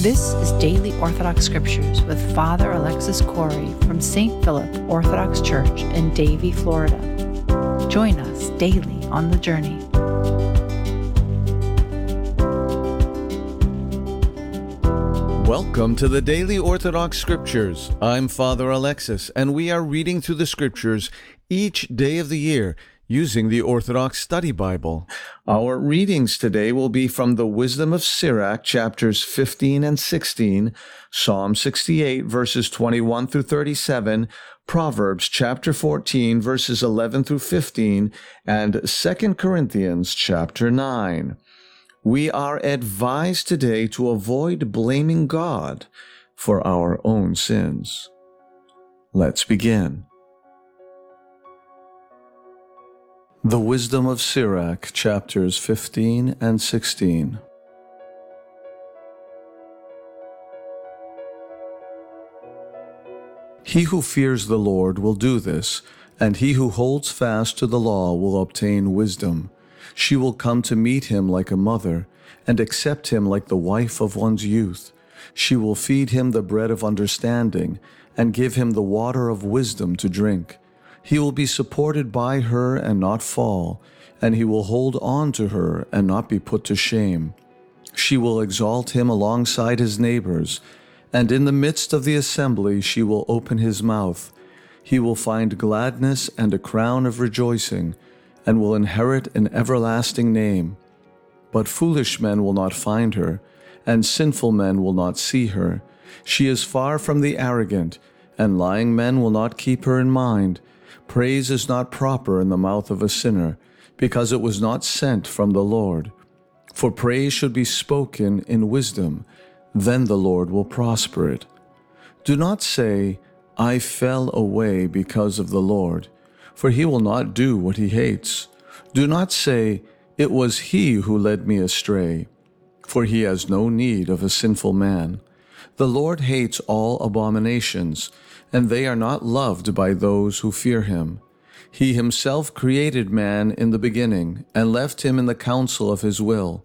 This is Daily Orthodox Scriptures with Father Alexis Corey from St. Philip Orthodox Church in Davie, Florida. Join us daily on the journey. Welcome to the Daily Orthodox Scriptures. I'm Father Alexis, and we are reading through the Scriptures each day of the year using the Orthodox Study Bible. Our readings today will be from the Wisdom of Sirach, chapters 15 and 16, Psalm 68, verses 21 through 37, Proverbs chapter 14, verses 11 through 15, and 2 Corinthians chapter 9. We are advised today to avoid blaming God for our own sins. Let's begin. The Wisdom of Sirach, chapters 15 and 16. He who fears the Lord will do this, and he who holds fast to the law will obtain wisdom. She will come to meet him like a mother, and accept him like the wife of one's youth. She will feed him the bread of understanding, and give him the water of wisdom to drink. He will be supported by her and not fall, and he will hold on to her and not be put to shame. She will exalt him alongside his neighbors, and in the midst of the assembly she will open his mouth. He will find gladness and a crown of rejoicing, and will inherit an everlasting name. But foolish men will not find her, and sinful men will not see her. She is far from the arrogant, and lying men will not keep her in mind. Praise is not proper in the mouth of a sinner, because it was not sent from the Lord. For praise should be spoken in wisdom, then the Lord will prosper it. Do not say, I fell away because of the Lord, for he will not do what he hates. Do not say, it was he who led me astray, for he has no need of a sinful man. The Lord hates all abominations, and they are not loved by those who fear him. He himself created man in the beginning, and left him in the counsel of his will.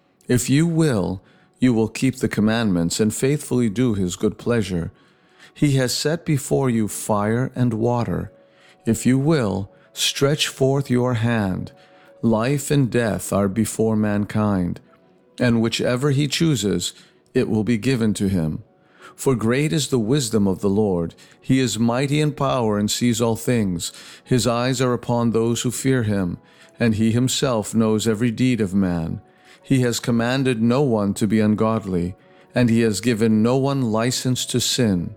If you will keep the commandments and faithfully do his good pleasure. He has set before you fire and water. If you will, stretch forth your hand. Life and death are before mankind, and whichever he chooses, it will be given to him. For great is the wisdom of the Lord. He is mighty in power and sees all things. His eyes are upon those who fear him, and he himself knows every deed of man. He has commanded no one to be ungodly, and he has given no one license to sin.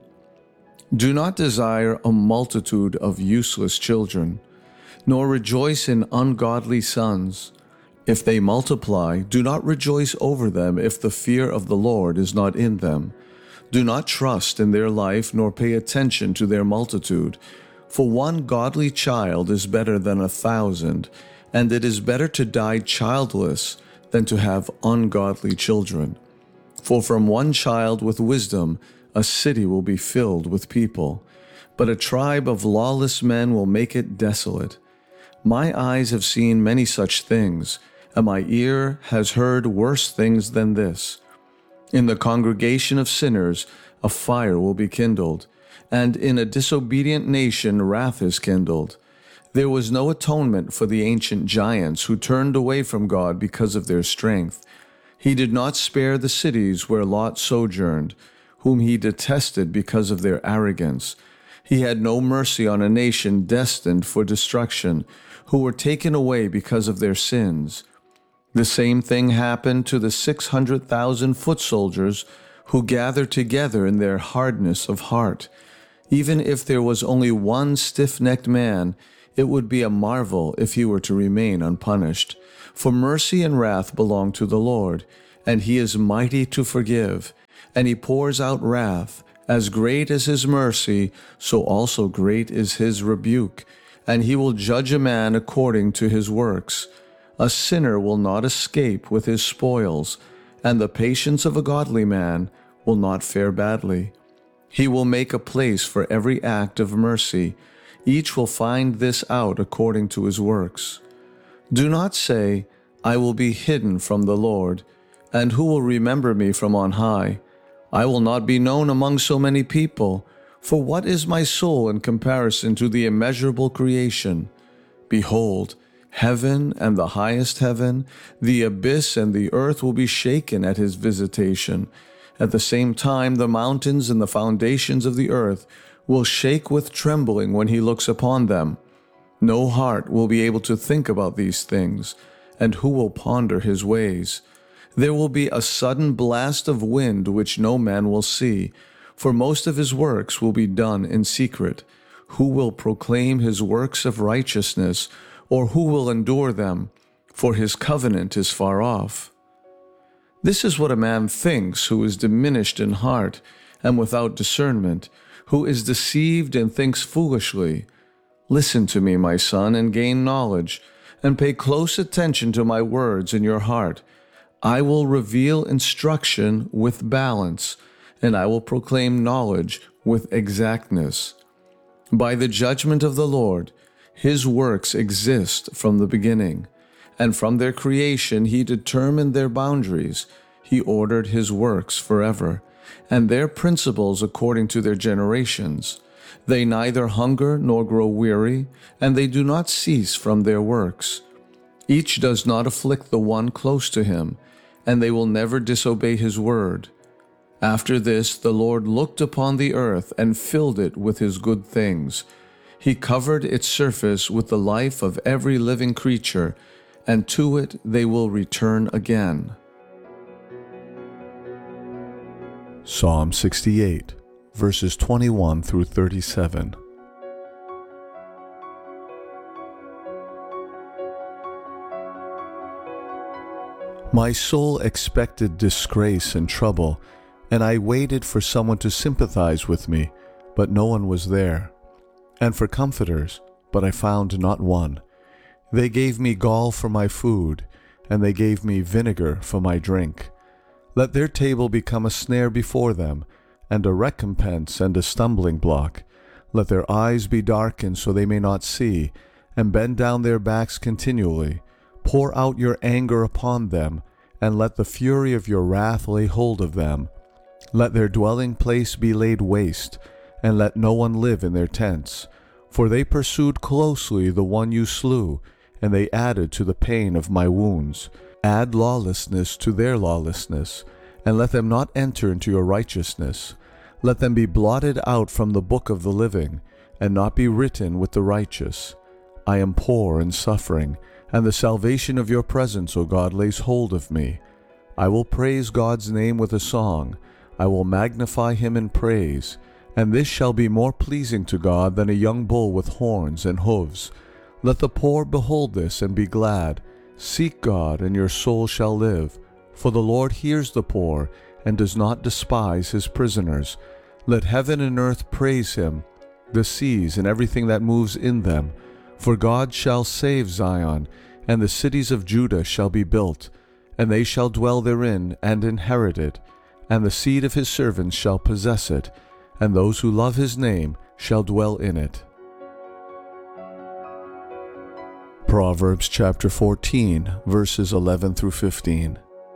Do not desire a multitude of useless children, nor rejoice in ungodly sons. If they multiply, do not rejoice over them if the fear of the Lord is not in them. Do not trust in their life, nor pay attention to their multitude. For one godly child is better than 1,000, and it is better to die childless than to have ungodly children. For from one child with wisdom, a city will be filled with people, but a tribe of lawless men will make it desolate. My eyes have seen many such things, and my ear has heard worse things than this. In the congregation of sinners, a fire will be kindled, and in a disobedient nation wrath is kindled. There was no atonement for the ancient giants who turned away from God because of their strength. He did not spare the cities where Lot sojourned, whom he detested because of their arrogance. He had no mercy on a nation destined for destruction, who were taken away because of their sins. The same thing happened to the 600,000 foot soldiers who gathered together in their hardness of heart. Even if there was only one stiff-necked man, it would be a marvel if he were to remain unpunished. For mercy and wrath belong to the Lord, and he is mighty to forgive, and he pours out wrath. As great is his mercy, so also great is his rebuke, and he will judge a man according to his works. A sinner will not escape with his spoils, and the patience of a godly man will not fare badly. He will make a place for every act of mercy. Each will find this out according to his works. Do not say, I will be hidden from the Lord, and who will remember me from on high? I will not be known among so many people. For what is my soul in comparison to the immeasurable creation? Behold, heaven and the highest heaven, the abyss and the earth will be shaken at his visitation. At the same time, the mountains and the foundations of the earth will shake with trembling when he looks upon them. No heart will be able to think about these things, and who will ponder his ways? There will be a sudden blast of wind which no man will see, for most of his works will be done in secret. Who will proclaim his works of righteousness, or who will endure them? For his covenant is far off. This is what a man thinks who is diminished in heart and without discernment, who is deceived and thinks foolishly. Listen to me, my son, and gain knowledge, and pay close attention to my words in your heart. I will reveal instruction with balance, and I will proclaim knowledge with exactness. By the judgment of the Lord, his works exist from the beginning, and from their creation he determined their boundaries. He ordered his works forever, and their principles according to their generations. They neither hunger nor grow weary, and they do not cease from their works. Each does not afflict the one close to him, and they will never disobey his word. After this, the Lord looked upon the earth and filled it with his good things. He covered its surface with the life of every living creature, and to it they will return again. Psalm 68, verses 21 through 37. My soul expected disgrace and trouble, and I waited for someone to sympathize with me, but no one was there, and for comforters, but I found not one. They gave me gall for my food, and they gave me vinegar for my drink. Let their table become a snare before them, and a recompense and a stumbling block. Let their eyes be darkened so they may not see, and bend down their backs continually. Pour out your anger upon them, and let the fury of your wrath lay hold of them. Let their dwelling place be laid waste, and let no one live in their tents. For they pursued closely the one you slew, and they added to the pain of my wounds. Add lawlessness to their lawlessness, and let them not enter into your righteousness. Let them be blotted out from the book of the living, and not be written with the righteous. I am poor and suffering, and the salvation of your presence, O God, lays hold of me. I will praise God's name with a song. I will magnify him in praise. And this shall be more pleasing to God than a young bull with horns and hooves. Let the poor behold this and be glad. Seek God, and your soul shall live. For the Lord hears the poor, and does not despise his prisoners. Let heaven and earth praise him, the seas and everything that moves in them. For God shall save Zion, and the cities of Judah shall be built, and they shall dwell therein and inherit it, and the seed of his servants shall possess it, and those who love his name shall dwell in it. Proverbs chapter 14, verses 11 through 15.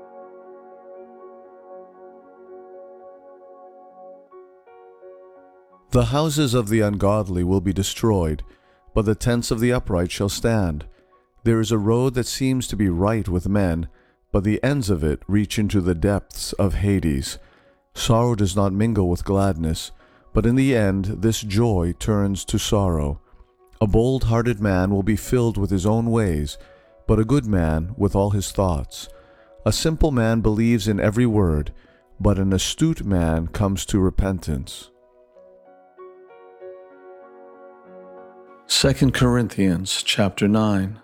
The houses of the ungodly will be destroyed, but the tents of the upright shall stand. There is a road that seems to be right with men, but the ends of it reach into the depths of Hades. Sorrow does not mingle with gladness, but in the end this joy turns to sorrow. A bold-hearted man will be filled with his own ways, but a good man with all his thoughts. A simple man believes in every word, but an astute man comes to repentance. 2 Corinthians chapter 9.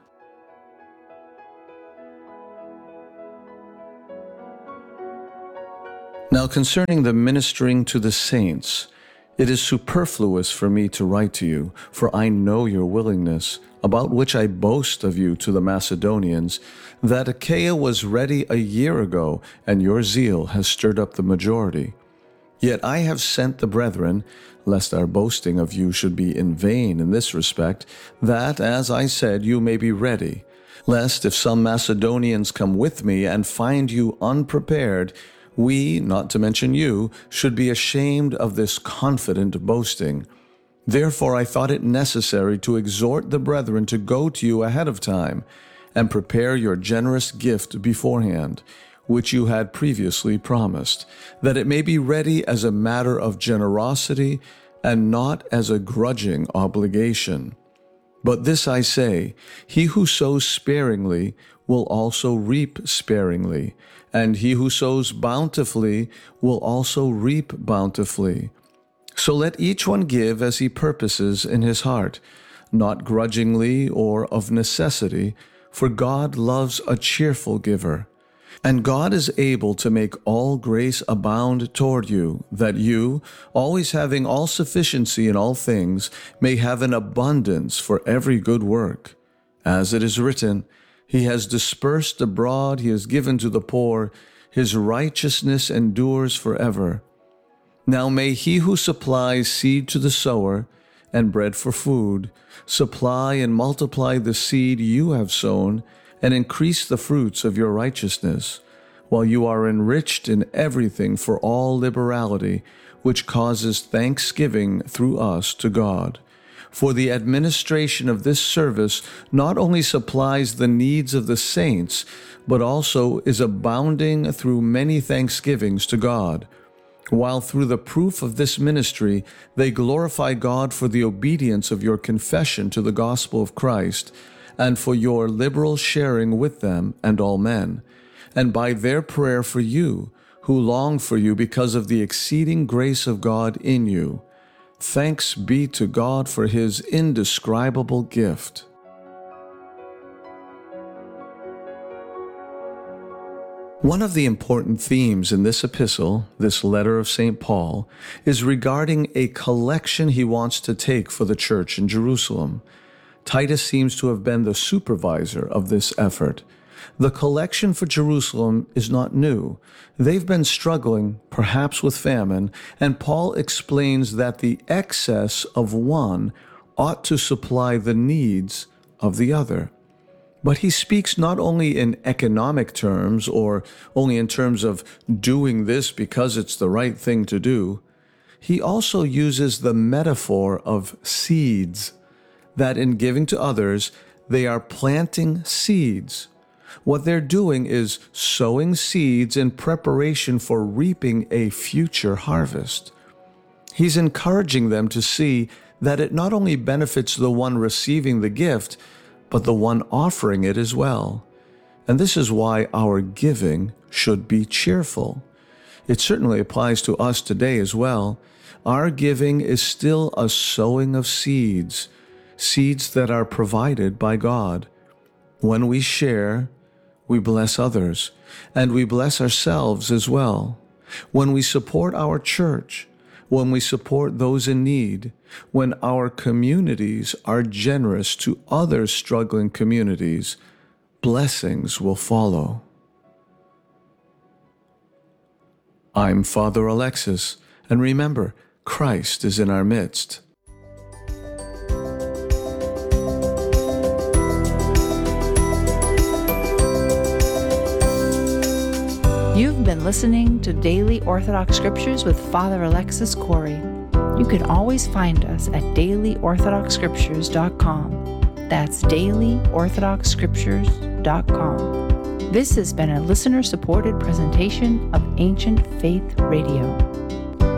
Now concerning the ministering to the saints, it is superfluous for me to write to you, for I know your willingness, about which I boast of you to the Macedonians, that Achaia was ready a year ago, and your zeal has stirred up the majority. Yet I have sent the brethren, lest our boasting of you should be in vain in this respect, that, as I said, you may be ready, lest if some Macedonians come with me and find you unprepared, We, not to mention you, should be ashamed of this confident boasting. Therefore I thought it necessary to exhort the brethren to go to you ahead of time, and prepare your generous gift beforehand, which you had previously promised, that it may be ready as a matter of generosity and not as a grudging obligation. But this I say, he who sows sparingly will also reap sparingly, and he who sows bountifully will also reap bountifully. So let each one give as he purposes in his heart, not grudgingly or of necessity, for God loves a cheerful giver. And God is able to make all grace abound toward you, that you, always having all sufficiency in all things, may have an abundance for every good work. As it is written, He has dispersed abroad, He has given to the poor, His righteousness endures forever. Now may He who supplies seed to the sower and bread for food supply and multiply the seed you have sown, and increase the fruits of your righteousness, while you are enriched in everything for all liberality, which causes thanksgiving through us to God. For the administration of this service not only supplies the needs of the saints, but also is abounding through many thanksgivings to God, while through the proof of this ministry they glorify God for the obedience of your confession to the gospel of Christ, and for your liberal sharing with them and all men, and by their prayer for you, who long for you because of the exceeding grace of God in you. Thanks be to God for His indescribable gift. One of the important themes in this epistle, this letter of St. Paul, is regarding a collection he wants to take for the church in Jerusalem. Titus seems to have been the supervisor of this effort. The collection for Jerusalem is not new. They've been struggling, perhaps with famine, and Paul explains that the excess of one ought to supply the needs of the other. But he speaks not only in economic terms or only in terms of doing this because it's the right thing to do. He also uses the metaphor of seeds, that in giving to others, they are planting seeds. What they're doing is sowing seeds in preparation for reaping a future harvest. He's encouraging them to see that it not only benefits the one receiving the gift, but the one offering it as well. And this is why our giving should be cheerful. It certainly applies to us today as well. Our giving is still a sowing of seeds, seeds that are provided by God. When we share, we bless others, and we bless ourselves as well. When we support our church, when we support those in need, when our communities are generous to other struggling communities, blessings will follow. I'm Father Alexis, and remember, Christ is in our midst. You've been listening to Daily Orthodox Scriptures with Father Alexis Corey. You can always find us at dailyorthodoxscriptures.com. That's dailyorthodoxscriptures.com. This has been a listener-supported presentation of Ancient Faith Radio.